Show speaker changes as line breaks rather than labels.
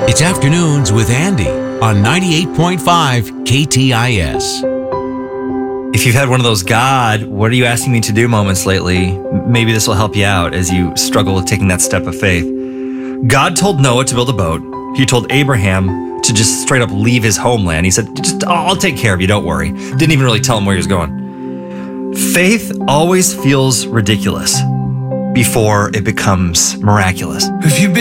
It's Afternoons with Andy on 98.5 KTIS.
If you've had one of those "God, what are you asking me to do" moments lately, maybe this will help you out as you struggle with taking that step of faith. God told Noah to build a boat. He told Abraham to just straight up leave his homeland. He said, I'll take care of you, don't worry. Didn't even really tell him where he was going. Faith always feels ridiculous before it becomes miraculous.
Have you been